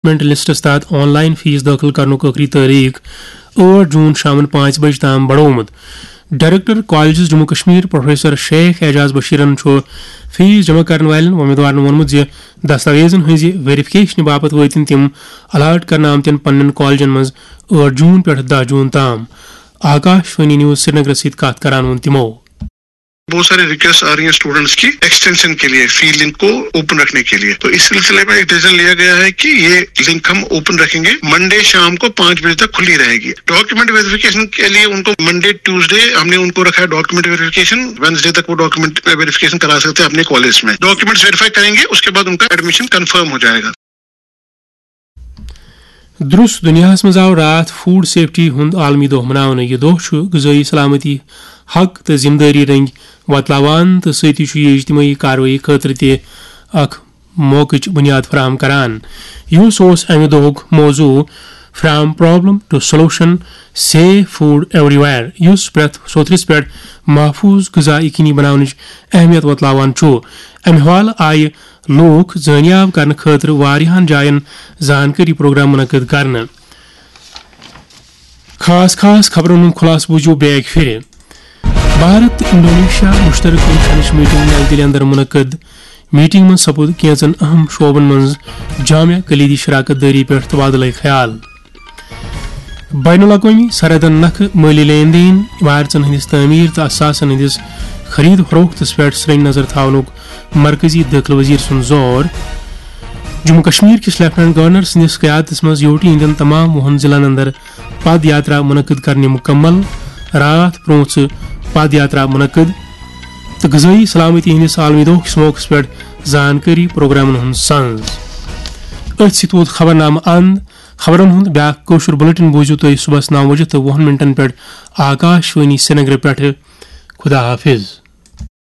Lists تحت on line face داخل کرنک ٲخری تاریخ 8 جون شام 5 بجے تام بڑھومت. Director colleges Jammu Kashmir professor شیخ اعجاز بشیرن فیس جمع کرن والن امیدوارن وونمت دستاویزن ہز ویریفکیشن باپت واتن تم الاٹ کرنے آمتین پنن کالجن مز 8 جون پہ 10 جون تام. آکاش وانی نیوز سری نگر ست کت کران ون تمو. بہت سارے ریکویسٹ آ رہی ہیں اسٹوڈنٹس کی ایکسٹینشن کے لیے، فی لنک کو اوپن رکھنے کے لیے. تو اس سلسلے میں ایک ڈیسیژن لیا گیا ہے کہ یہ لنک ہم اوپن رکھیں گے. منڈے شام کو 5 بجے تک کھلی رہے گی. ڈاکیومنٹ ویریفیکیشن کے لیے ان کو منڈے ٹیوزڈے ہم نے ان کو رکھا ہے ڈاکیومنٹ ویریفیکیشن. وینسڈے تک وہ ڈاکیومنٹ ویریفیکیشن کرا سکتے ہیں اپنے کالج میں. ڈاکیومنٹس ویریفائی کریں گے، اس کے بعد ان کا ایڈمیشن کنفرم ہو جائے گا. درست دنیا مز آو رات فوڈ سیفٹی ہند عالمی دہ مناونہ. یہ دہ غذائی سلامتی حق تو ذمہ داری رنگ وتلاوان تو ستی یہ اجتماعی کاروٲیی خاطر تہ اخ موقعچ بنیاد فراہم کران. یہ امہ دہک موضوع from problem two solution safe food every where, اس پریت سوتھرس پہ محفوظ غذا یقینی بناونچ اہمیت وتلاوان. امہ حوالہ آئہ لوک زانیاب کرنے خاطر واریاہن جائن زانکاری پروگرام منعقد کرنے. خاص خبرن ہند خلاصہ بوزو بیک پھر. بھارت انڈونیشیا مشترکہ انشنچ میٹنگ نئی دہلی اندر منعقد. میٹنگ من سپود کینچن اہم شعبن مز جامع کلیدی شراکت داری پہ تبادلہ خیال. بین الاقوامی سرحدن نکھہ مالی لین دین، عمارتن ہندس تعمیر تو اثاثن ہندس خرید فروختس پہ سرنگ نظر تھونک مرکزی داخلہ وزیر سن زور. جموں کشمیر کس لیفٹنٹ گورنر سندس قیادت مز یوٹی ہندین تمام 10 ضلعن اندر پد یاترا منعقد کرنے مکمل. رات پرونچ پد یاترا منعقد تو غذائی سلامتی ہندس عالمی دہ کس موقع پہ زانکاری پروگرامن ہند سنز. ات ست ووت خبر نامہ اند. خبرن ہند بیاا کوشر بلٹن بوزو تھی صبح 9 بجے تو 20 منٹن پہ. آکاش وانی سری نگر پہ. خدا حافظ.